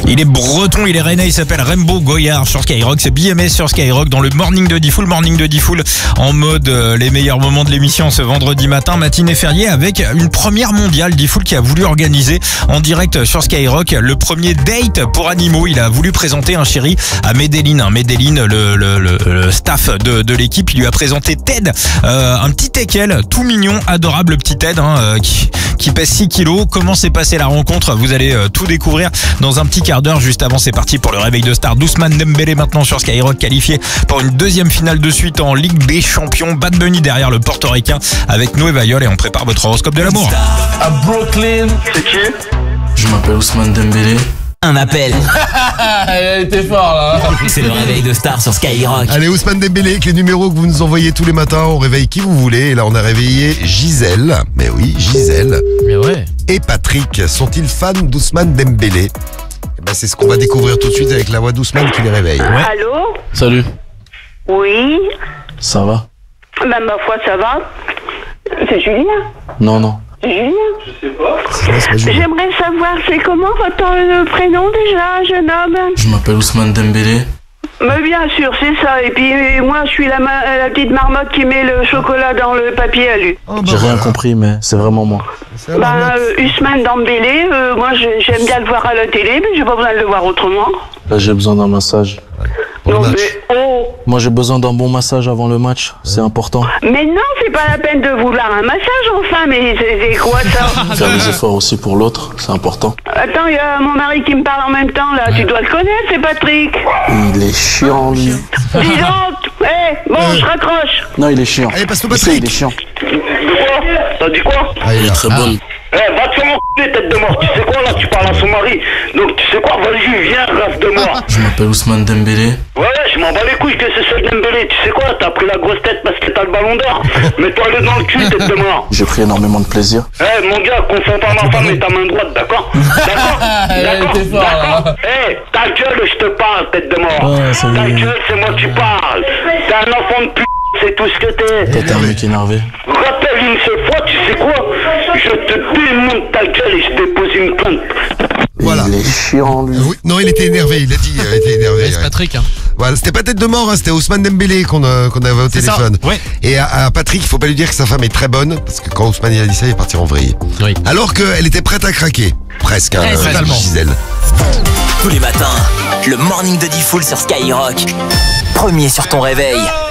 Il est breton, il est rennais, il s'appelle Rainbow Goyard sur Skyrock. C'est BMS sur Skyrock dans le Morning de Diffoul. Morning de Diffoul en mode les meilleurs moments de l'émission ce vendredi matin, matinée fériée avec une première mondiale. Diffoul qui a voulu organiser en direct sur Skyrock le premier date pour animaux. Il a voulu présenter un chéri à Medellin. Medellin, le staff de l'équipe, il lui a présenté Ted, un petit teckel tout mignon, adorable petit Ted qui pèse 6 kilos. Comment s'est passée la rencontre? Vous allez tout découvrir dans un petit quart d'heure. Juste avant, c'est parti pour le réveil de star d'Ousmane Dembélé maintenant sur Skyrock, qualifié pour une deuxième finale de suite en Ligue des Champions. Bad Bunny derrière le portoricain avec Noé Vayol et on prépare votre horoscope de l'amour. À Brooklyn. C'est qui? Je m'appelle Ousmane Dembélé. Un appel. Elle était fort là. C'est le réveil de star sur Skyrock. Allez, Ousmane Dembélé avec les numéros que vous nous envoyez tous les matins. On réveille qui vous voulez. Et là, on a réveillé Gisèle. Mais oui, Gisèle. Mais ouais. Et Patrick. Sont-ils fans d'Ousmane Dembélé? C'est ce qu'on va découvrir tout de suite avec la voix d'Ousmane qui les réveille. Ouais. Allô? Salut. Oui? Ça va? Ma foi, ça va? C'est Julien? Non. C'est Julien? C'est pas Julien. J'aimerais savoir, c'est comment votre prénom déjà, jeune homme? Je m'appelle Ousmane Dembélé. Mais bien sûr, c'est ça. Et puis moi, je suis la petite marmotte qui met le chocolat dans le papier alu. Oh, J'ai rien compris, mais c'est vraiment moi. Ousmane Dembélé, moi j'aime bien le voir à la télé, mais j'ai pas besoin de le voir autrement. Là, j'ai besoin d'un massage. Pour le match. Moi, j'ai besoin d'un bon massage avant le match. C'est important. Mais non, c'est pas la peine de vouloir un massage, enfin, mais c'est quoi ça? Faire des efforts aussi pour l'autre, c'est important. Attends, il y a mon mari qui me parle en même temps, là. Tu dois le connaître, c'est Patrick. Il est chiant, lui. Dis donc, je raccroche. Non, il est chiant. Allez, passe-le, Je sais, Patrick. il est chiant. T'as dit quoi? Allez, Il là. est très bonne. Va te faire enculer, tête de mort. Tu sais quoi, là, tu parles à son mari. Donc, tu sais quoi, vas-y, viens, race de moi. Je m'appelle Ousmane Dembélé. Ouais, je m'en bats les couilles que c'est ce Dembélé. Tu sais quoi, t'as pris la grosse tête parce que t'as le ballon d'or. Mets-toi-le dans le cul, tête de mort. J'ai pris énormément de plaisir. Mon gars, confonds pas ma femme et ta main droite, d'accord? D'accord. Ta gueule, je te parle, tête de mort. Ouais, ça Ta y est. gueule, c'est moi qui parle. T'es un enfant de pute, c'est tout ce que t'es. Toi, t'es un mec énervé. Rappelle une seule fois, tu sais quoi? Je te démonte ta gueule et je dépose une plainte. Voilà. Il est chiant, lui. Oui, non, il était énervé, il a dit, il était énervé. C'est ouais. Patrick. Hein. Voilà, c'était pas tête de mort, hein, c'était Ousmane Dembélé qu'on avait au C'est ça, téléphone. ouais. Et à Patrick, il faut pas lui dire que sa femme est très bonne, parce que quand Ousmane il a dit ça, il est parti en vrille. Oui. Alors qu'elle était prête à craquer. Presque, hein, Totalement. Gisèle. Tous les matins, le Morning de Diffoul sur Skyrock. Premier sur ton réveil.